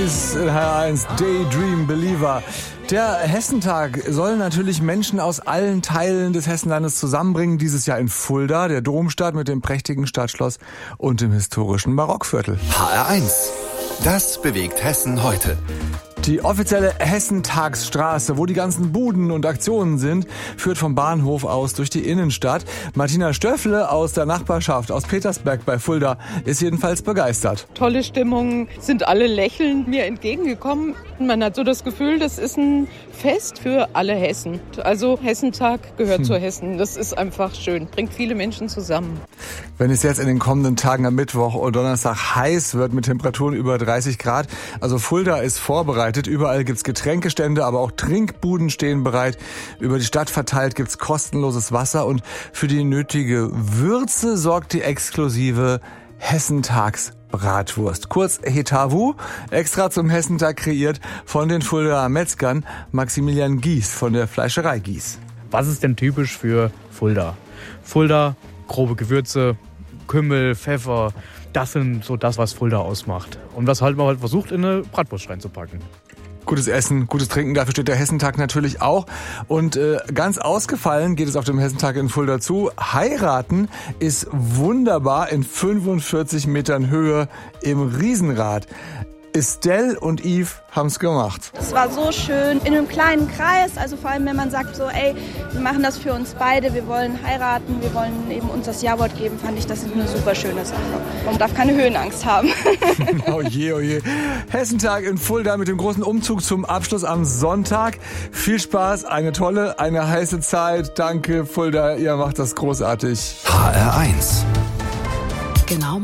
Kiss in HR1 Daydream Believer. Der Hessentag soll natürlich Menschen aus allen Teilen des Hessenlandes zusammenbringen. Dieses Jahr in Fulda, der Domstadt mit dem prächtigen Stadtschloss und dem historischen Barockviertel. HR1, das bewegt Hessen heute. Die offizielle Hessentagsstraße, wo die ganzen Buden und Aktionen sind, führt vom Bahnhof aus durch die Innenstadt. Martina Stöffle aus der Nachbarschaft aus Petersberg bei Fulda ist jedenfalls begeistert. Tolle Stimmung, sind alle lächelnd mir entgegengekommen. Man hat so das Gefühl, das ist ein Fest für alle Hessen. Also Hessentag gehört zu Hessen. Das ist einfach schön, bringt viele Menschen zusammen. Wenn es jetzt in den kommenden Tagen am Mittwoch und Donnerstag heiß wird mit Temperaturen über 30 Grad, also Fulda ist vorbereitet. Überall gibt's Getränkestände, aber auch Trinkbuden stehen bereit. Über die Stadt verteilt gibt's kostenloses Wasser und für die nötige Würze sorgt die exklusive Hessentagsbratwurst. Kurz Hetawu, extra zum Hessentag kreiert von den Fuldaer Metzgern Maximilian Gies von der Fleischerei Gies. Was ist denn typisch für Fulda? Fulda, grobe Gewürze, Kümmel, Pfeffer, das sind so das, was Fulda ausmacht. Und was halt man halt versucht, in eine Bratwurst reinzupacken. Gutes Essen, gutes Trinken, dafür steht der Hessentag natürlich auch. Und ganz ausgefallen geht es auf dem Hessentag in Fulda zu. Heiraten ist wunderbar in 45 Metern Höhe im Riesenrad. Estelle und Yves haben's gemacht. Es war so schön in einem kleinen Kreis, also vor allem wenn man sagt so, ey, wir machen das für uns beide, wir wollen heiraten, wir wollen eben uns das Ja-Wort geben, fand ich, das ist eine super schöne Sache. Man darf keine Höhenangst haben. Oh je, oh je. Hessentag in Fulda mit dem großen Umzug zum Abschluss am Sonntag. Viel Spaß, eine tolle, eine heiße Zeit. Danke Fulda, ihr macht das großartig. HR1. Genau